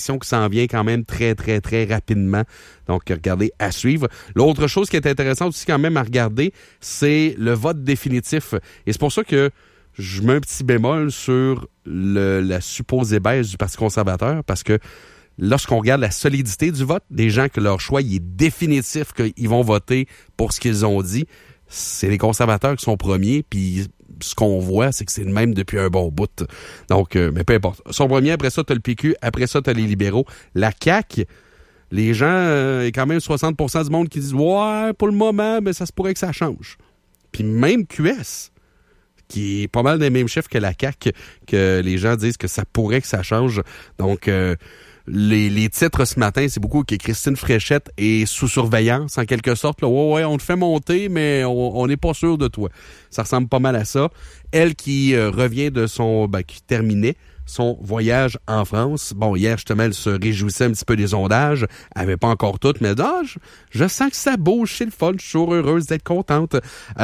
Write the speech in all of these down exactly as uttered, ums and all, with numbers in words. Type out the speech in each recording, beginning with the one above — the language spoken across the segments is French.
élection qui s'en vient quand même très, très, très rapidement. Donc, regardez, à suivre. L'autre chose qui est intéressante aussi quand même à regarder, c'est le vote définitif. Et c'est pour ça que je mets un petit bémol sur le, la supposée baisse du Parti conservateur, parce que lorsqu'on regarde la solidité du vote, des gens que leur choix il est définitif, qu'ils vont voter pour ce qu'ils ont dit, c'est les conservateurs qui sont premiers, puis ce qu'on voit, c'est que c'est le même depuis un bon bout. Donc, euh, mais peu importe. Ils sont premiers, après ça, t'as le P Q, après ça, t'as les libéraux. La C A Q, les gens, euh, il y a quand même soixante pour cent du monde qui disent « Ouais, pour le moment, mais ça se pourrait que ça change. » Puis même Q S, qui est pas mal des mêmes chiffres que la C A Q, que les gens disent que ça pourrait que ça change. Donc, euh, Les, les titres ce matin, c'est beaucoup que Christine Fréchette est sous surveillance, en quelque sorte. Là. Ouais, ouais, on te fait monter, mais on n'est pas sûr de toi. Ça ressemble pas mal à ça. Elle qui euh, revient de son... Ben, qui terminait son voyage en France. Bon, hier, justement, elle se réjouissait un petit peu des sondages. Elle avait pas encore toutes, mais ah, je, je sens que ça bouge, c'est le fun. Je suis toujours heureuse d'être contente.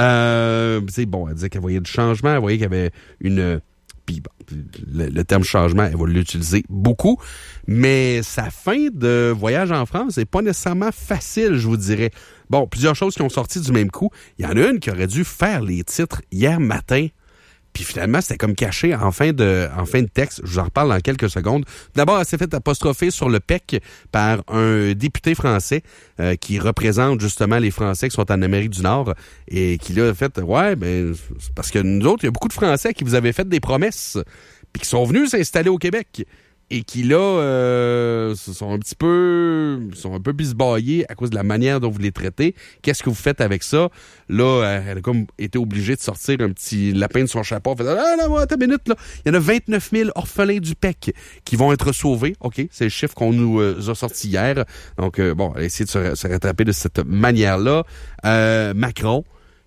Euh, c'est bon, elle disait qu'elle voyait du changement. Elle voyait qu'il y avait une... Puis bon, le, le terme changement, elle va l'utiliser beaucoup, mais sa fin de voyage en France n'est pas nécessairement facile, je vous dirais. Bon, plusieurs choses qui ont sorti du même coup. Il y en a une qui aurait dû faire les titres hier matin, puis finalement, c'était comme caché en fin de en fin de texte. Je vous en reparle dans quelques secondes. D'abord, elle s'est fait apostropher sur le P E C par un député français euh, qui représente justement les Français qui sont en Amérique du Nord et qui l'a fait, ouais, ben c'est parce que nous autres, il y a beaucoup de Français qui vous avaient fait des promesses puis qui sont venus s'installer au Québec et qui là euh, sont un petit peu sont un peu bisbaillés à cause de la manière dont vous les traitez. Qu'est-ce que vous faites avec ça? Là, elle a comme été obligée de sortir un petit lapin de son chapeau. Elle fait, ah, là, attends une minute, là. Il y en a vingt-neuf mille orphelins du P E C qui vont être sauvés. OK, c'est le chiffre qu'on nous euh, a sorti hier. Donc, euh, bon, elle a essayé de se, se rattraper de cette manière-là. Euh, Macron,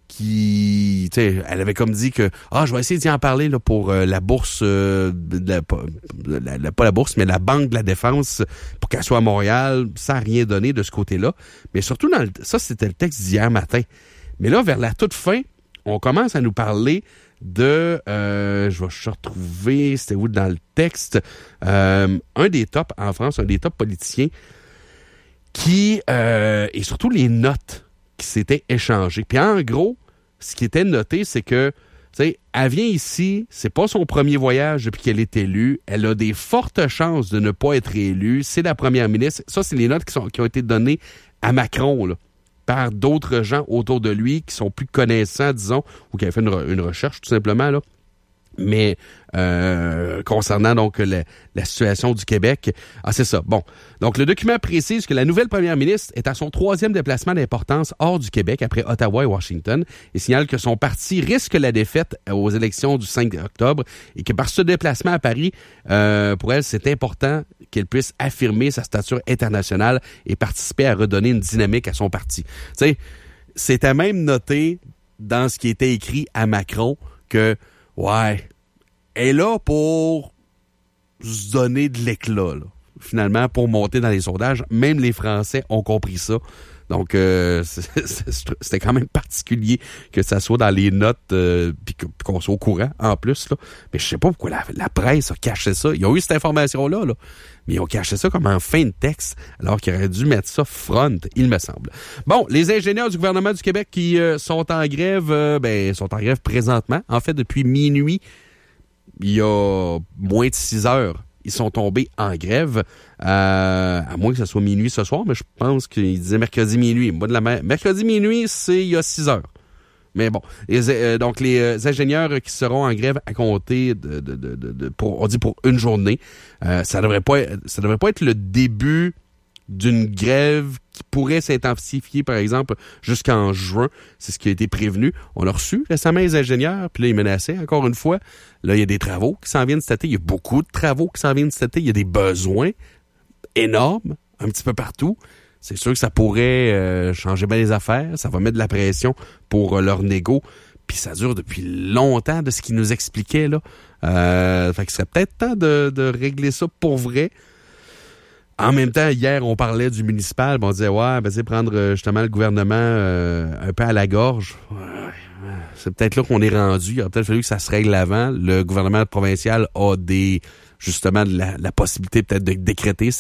qui, tu sais, elle avait comme dit que, ah, je vais essayer d'y en parler là, pour euh, la bourse, euh, de la, pas, la, la, pas la bourse, mais la Banque de la Défense, pour qu'elle soit à Montréal, sans rien donner de ce côté-là. Mais surtout, dans le, ça, c'était le texte d'hier matin. Mais là, vers la toute fin, on commence à nous parler de, euh, je vais je retrouver, c'était où dans le texte, euh, un des tops en France, un des tops politiciens, qui, euh, et surtout les notes qui s'étaient échangées. Puis en gros, ce qui était noté, c'est que, tu sais, elle vient ici, c'est pas son premier voyage depuis qu'elle est élue. Elle a des fortes chances de ne pas être élue. C'est la première ministre. Ça, c'est les notes qui, sont, qui ont été données à Macron, là, par d'autres gens autour de lui qui sont plus connaissants, disons, ou qui avaient fait une, une recherche, tout simplement, là. Mais euh, concernant donc la, la situation du Québec, ah c'est ça. Bon, donc le document précise que la nouvelle première ministre est à son troisième déplacement d'importance hors du Québec après Ottawa et Washington et signale que son parti risque la défaite aux élections du cinq octobre et que par ce déplacement à Paris, euh, pour elle, c'est important qu'elle puisse affirmer sa stature internationale et participer à redonner une dynamique à son parti. Tu sais, c'était même noté dans ce qui était écrit à Macron que ouais, elle est là pour se donner de l'éclat, là. Finalement, pour monter dans les sondages. Même les Français ont compris ça. Donc, euh, c'est, c'est, c'était quand même particulier que ça soit dans les notes euh, puis qu'on soit au courant, en plus, là. Mais je sais pas pourquoi la, la presse a caché ça. Ils ont eu cette information-là, là. Mais ils ont caché ça comme en fin de texte, alors qu'ils auraient dû mettre ça front, il me semble. Bon, les ingénieurs du gouvernement du Québec qui euh, sont en grève, euh, ben, sont en grève présentement. En fait, depuis minuit, il y a moins de six heures, ils sont tombés en grève, euh, à moins que ce soit minuit ce soir, mais je pense qu'ils disaient mercredi minuit. Moi, de la mer- mercredi minuit, c'est il y a six heures. Mais bon, les, euh, donc les euh, ingénieurs qui seront en grève à compter de, de, de, de, de pour, on dit pour une journée, euh, ça devrait pas, ça devrait pas être le début d'une grève qui pourrait s'intensifier, par exemple, jusqu'en juin. C'est ce qui a été prévenu. On a reçu récemment les ingénieurs, puis là, ils menaçaient, encore une fois. Là, il y a des travaux qui s'en viennent cet été. Il y a beaucoup de travaux qui s'en viennent cet été. Il y a des besoins énormes, un petit peu partout. C'est sûr que ça pourrait euh, changer bien les affaires. Ça va mettre de la pression pour euh, leur négo. Puis ça dure depuis longtemps de ce qu'ils nous expliquaient, là. Euh, fait qu'il serait peut-être temps de, de régler ça pour vrai. En même temps, hier, on parlait du municipal, on disait, ouais, ben, c'est prendre justement le gouvernement euh, un peu à la gorge. Ouais, c'est peut-être là qu'on est rendu. Il aurait peut-être fallu que ça se règle avant. Le gouvernement provincial a des, justement, la, la possibilité peut-être de décréter